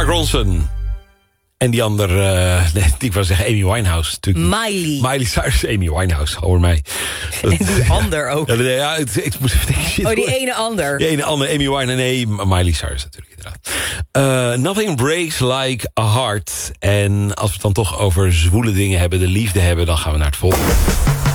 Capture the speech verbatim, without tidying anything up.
Mark Ronson. En die ander, uh, nee, ik wou zeggen Amy Winehouse. Natuurlijk. Miley. Miley Cyrus, Amy Winehouse, hoor mij. En die ander ook. Ja, ja, ik, ik moet even denken. Shit, oh, die hoor. ene ander. Die ene ander, Amy Winehouse. Nee, Miley Cyrus natuurlijk, inderdaad. Uh, Nothing Breaks Like a Heart. En als we het dan toch over zwoele dingen hebben, de liefde hebben, dan gaan we naar het volgende.